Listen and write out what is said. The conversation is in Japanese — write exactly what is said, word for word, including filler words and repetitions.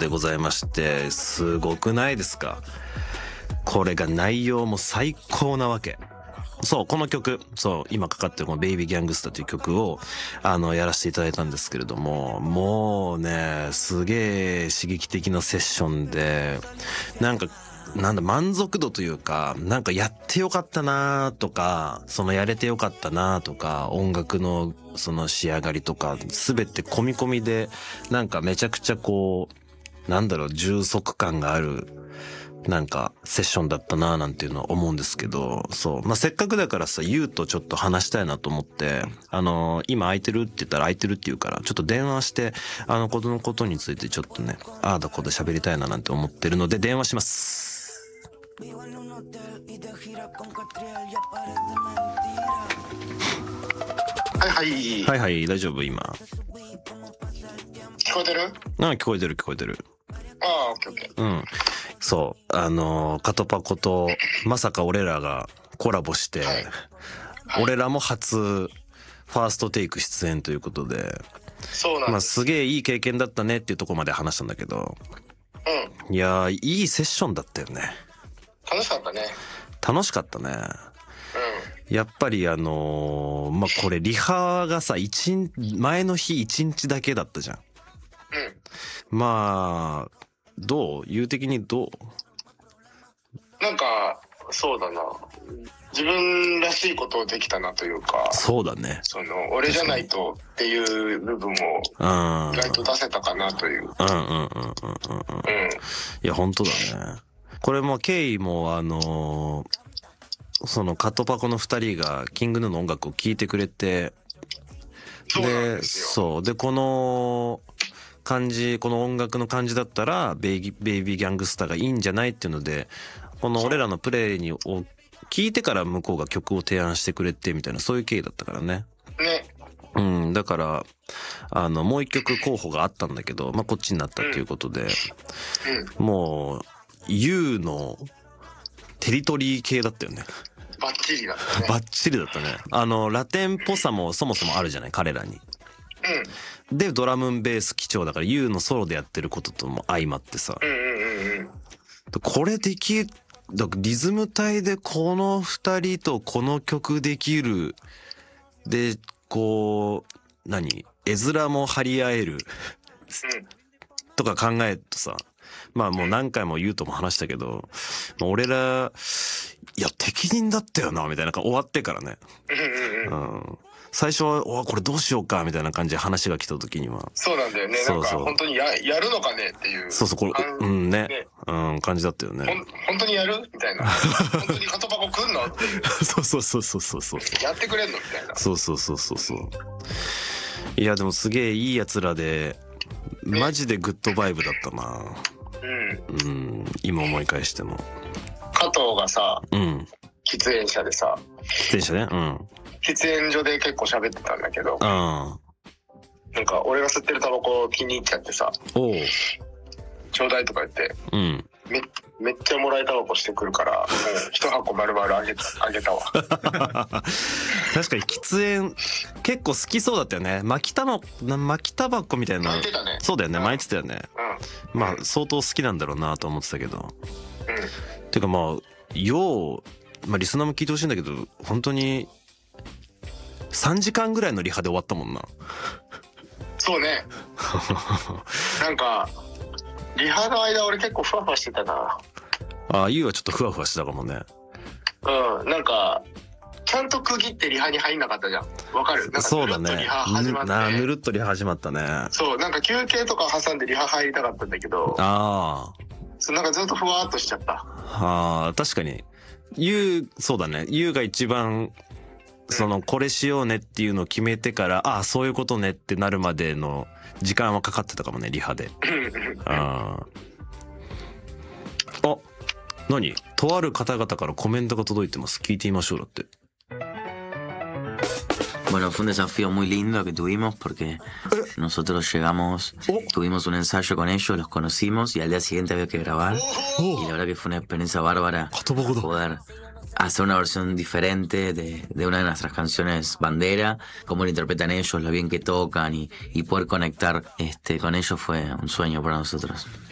でございまして、すごくないですか？これが内容も最高なわけ。そう、この曲、そう、今かかってるこのベイビーギャングスターという曲を、あの、やらせていただいたんですけれども、もうね、すげえ刺激的なセッションで、なんか、なんだ、満足度というか、なんかやってよかったなとか、そのやれてよかったなとか、音楽のその仕上がりとか、すべて込み込みで、なんかめちゃくちゃこう、なんだろう、充足感がある、なんかセッションだったななんていうのは思うんですけど、そう。まあ、せっかくだからさ、ゆうとちょっと話したいなと思って、あのー、今空いてるって言ったら空いてるって言うから、ちょっと電話して、あのことのことについてちょっとね、ああだこうだ喋りたいななんて思ってるので電話します。 はいはい。 はいはい、大丈夫今。 聞こえてる？ ああ、聞こえてる聞こえてる。 ああ、オッケーオッケー。 うん。そう。あのー、カトパコと、まさか俺らがコラボして、はいはい、俺らも初、ファーストテイク出演ということで、 そうなんです。 まあ、すげえいい経験だったねっていうところまで話したんだけど、うん。いやー、いいセッションだったよね。 楽しかったね。 楽しかったね。うん。やっぱりあのー、まあ、これリハがさ、一日、前の日一日だけだったじゃん。うん。まあ、どう？言う的にどう？ なんか、そうだな。自分らしいことをできたなというか。 そうだね。 その、俺じゃないとっていう部分を、意外と出せたかなという。 うんうんうんうんうんうん。うん。いや、本当だね。これも経緯もあのー、そのカトパコの二人がキングヌーの音楽を聴いてくれて、 で、 そう。で、この、感じ、この音楽の感じだったらベイビー、ベイビーギャングスターがいいんじゃないっていうので、この俺らのプレイにを聞いてから向こうが曲を提案してくれてみたいな、そういう経緯だったからね。 ね。 うん、だから、あの、もう一曲候補があったんだけど、まあ、こっちになったっていうことで、うん、もう、ユーのテリトリー系だったよね。 バッチリだったね。 バッチリだったね。あの、ラテンっぽさもそもそもあるじゃない、彼らに。うん、でドラムンベース基調だからユーのソロでやってることとも相まってさ、うんうんうん、これできだリズム隊でこの二人とこの曲できるでこう何絵面も張り合える、うん、とか考えるとさ、まあもう何回も言うとも話したけど、まあ、俺らいや適任だったよなみたいな終わってからね、うん、最初はおこれどうしようかみたいな感じで話が来た時にはそうなんだよね。そうそう、なんか本当に や, やるのかねっていうそうそうこれうんね、ね、うん、感じだったよね。 ほん本当にやるみたいな本当にカトパコ来んのっていうそうそうそうそうそうそうやってくれんのみたいなそうそうそうそうそういやでもすげえいいやつらでマジでグッドバイブだったな。うん、うん、今思い返しても加藤がさ、 うん、 喫煙者でさ喫煙者ね、うん、 喫煙所で結構喋ってたんだけど、 うん、 なんか俺が吸ってるタバコ気に入っちゃってさ、おうちょうだいとか言って、うん、め, めっちゃもらいタバコしてくるからもう一箱丸々あげたあげたわ確かに喫煙結構好きそうだったよね。巻きタバ巻きタバコみたいな巻いてたね。 そうだよね、うん、巻いてたよね、うん、まあ相当好きなんだろうなと思ってたけど、うん、てかまあよう、まあ、リスナーも聞いてほしいんだけど本当にさんじかんぐらいのリハで終わったもんな。 そうねなんかリハの間俺結構ふわふわしてたな。 ああ、ユウはちょっとふわふわしてたかもね。 うん、なんかちゃんと区切ってリハに入んなかったじゃん。わかる？なんかぬるっとリハ始まって、 そうだね。ぬるっとリハ始まったね。 そう、なんか休憩とか挟んでリハ入りたかったんだけど、 ああ、 そうなんかずっとふわっとしちゃった。 ああ、確かにユウそうだね。ユウが一番そのこれしようねっていうのを決めてから、ああそういうことねってなるまでの時間はかかってたかもね、リハで。ああ、何？とある方々からコメントが届いてます。聞いてみましょう。だって。 Bueno, fue un desafío muy lindo que tuvimos porque nosotros llegamos, tuvimos un ensayo con ellos, los conocimos y al día siguiente había que grabar. Y la verdad que fue una experiencia bárbara poder hacer una versión diferente de, de una de nuestras canciones bandera, cómo lo interpretan ellos, lo bien que tocan y, y poder conectar este, con ellos fue un sueño para nosotros.